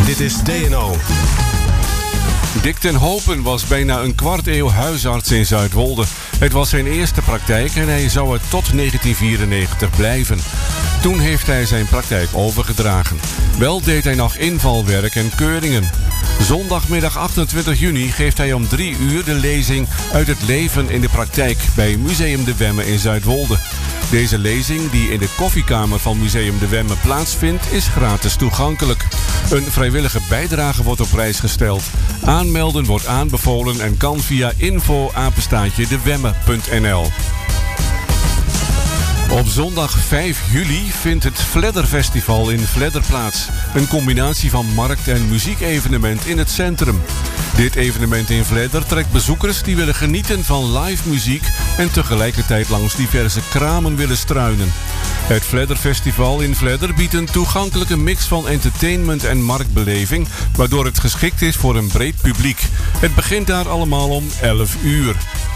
Dit is DNO. Dick ten Hopen was bijna een kwart eeuw huisarts in Zuidwolde. Het was zijn eerste praktijk en hij zou het tot 1994 blijven. Toen heeft hij zijn praktijk overgedragen. Wel deed hij nog invalwerk en keuringen. Zondagmiddag 28 juni geeft hij om 3 uur de lezing uit het leven in de praktijk bij Museum de Wemme in Zuidwolde. Deze lezing, die in de koffiekamer van Museum de Wemme plaatsvindt, is gratis toegankelijk. Een vrijwillige bijdrage wordt op prijs gesteld. Aanmelden wordt aanbevolen en kan via info@dewemme.nl. Op zondag 5 juli vindt het Fledderfestival in Vledder plaats. Een combinatie van markt- en muziekevenement in het centrum. Dit evenement in Vledder trekt bezoekers die willen genieten van live muziek en tegelijkertijd langs diverse kramen willen struinen. Het Fledderfestival in Vledder biedt een toegankelijke mix van entertainment en marktbeleving, waardoor het geschikt is voor een breed publiek. Het begint daar allemaal om 11 uur.